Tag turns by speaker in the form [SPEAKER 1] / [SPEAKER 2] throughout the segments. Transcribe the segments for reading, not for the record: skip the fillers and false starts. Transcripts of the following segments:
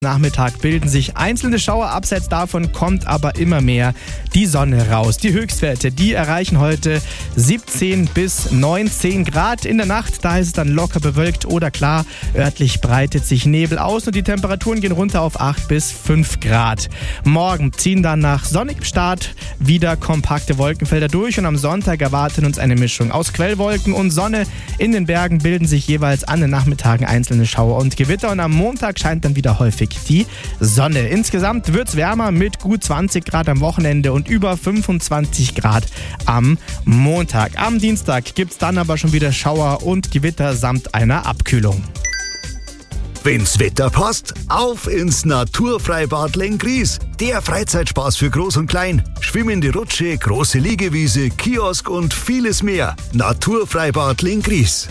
[SPEAKER 1] Nachmittag bilden sich einzelne Schauer, abseits davon kommt aber immer mehr die Sonne raus. Die Höchstwerte, die erreichen heute 17 bis 19 Grad. In der Nacht, da ist es dann locker bewölkt oder klar, örtlich breitet sich Nebel aus und die Temperaturen gehen runter auf 8 bis 5 Grad. Morgen ziehen dann nach sonnigem Start wieder kompakte Wolkenfelder durch und am Sonntag erwartet uns eine Mischung aus Quellwolken und Sonne. In den Bergen bilden sich jeweils an den Nachmittagen einzelne Schauer und Gewitter und am Montag scheint dann wieder häufig die Sonne. Insgesamt wird es wärmer mit gut 20 Grad am Wochenende und über 25 Grad am Montag. Am Dienstag gibt es dann aber schon wieder Schauer und Gewitter samt einer Abkühlung.
[SPEAKER 2] Wenn's Wetter passt, auf ins Naturfreibad Lenggries. Der Freizeitspaß für Groß und Klein. Schwimmende Rutsche, große Liegewiese, Kiosk und vieles mehr. Naturfreibad Lenggries.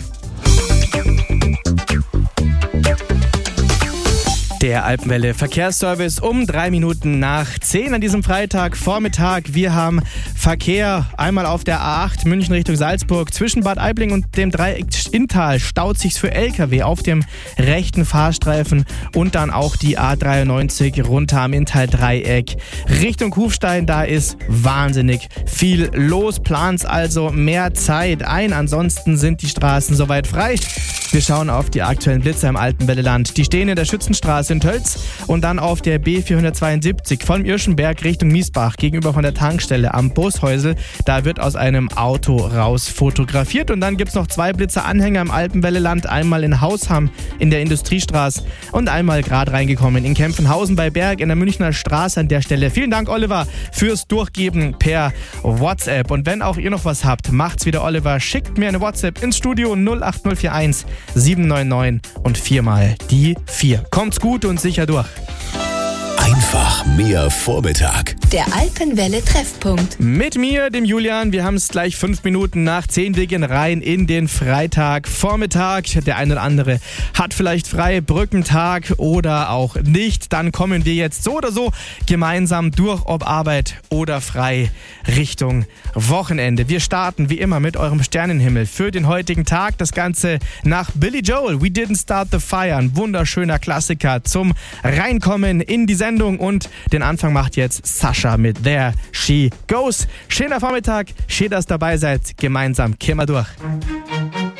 [SPEAKER 1] Der Alpenwelle Verkehrsservice um 3 Minuten nach 10 an diesem Freitagvormittag. Wir haben Verkehr einmal auf der A8 München Richtung Salzburg. Zwischen Bad Aibling und dem Dreieck Inntal staut sich's für LKW auf dem rechten Fahrstreifen und dann auch die A93 runter am Inntal-Dreieck Richtung Kufstein. Da ist wahnsinnig viel los. Plans also mehr Zeit ein. Ansonsten sind die Straßen soweit frei. Wir schauen auf die aktuellen Blitzer im Alpenwelleland. Die stehen in der Schützenstraße in Tölz und dann auf der B472 von Irschenberg Richtung Miesbach gegenüber von der Tankstelle am Bushäusel. Da wird aus einem Auto raus fotografiert. Und dann gibt es noch 2 Blitzeranhänger im Alpenwelleland. Einmal in Hausham in der Industriestraße und einmal gerade reingekommen in Kempfenhausen bei Berg in der Münchner Straße an der Stelle. Vielen Dank, Oliver, fürs Durchgeben per WhatsApp. Und wenn auch ihr noch was habt, macht's wie der Oliver. Schickt mir eine WhatsApp ins Studio 08041 799 und 4 mal die 4. Kommt's gut und sicher durch.
[SPEAKER 2] Einfach mehr Vormittag.
[SPEAKER 3] Der Alpenwelle Treffpunkt.
[SPEAKER 1] Mit mir, dem Julian. Wir haben es gleich 5 Minuten nach 10. Wir gehen rein in den Freitagvormittag. Der eine oder andere hat vielleicht frei, Brückentag oder auch nicht. Dann kommen wir jetzt so oder so gemeinsam durch, ob Arbeit oder frei, Richtung Wochenende. Wir starten wie immer mit eurem Sternenhimmel für den heutigen Tag. Das Ganze nach Billy Joel. We Didn't Start the Fire. Ein wunderschöner Klassiker zum Reinkommen in die Sendung. Und den Anfang macht jetzt Sascha mit There She Goes. Schöner Vormittag, schön, dass ihr dabei seid. Gemeinsam gehen wir durch.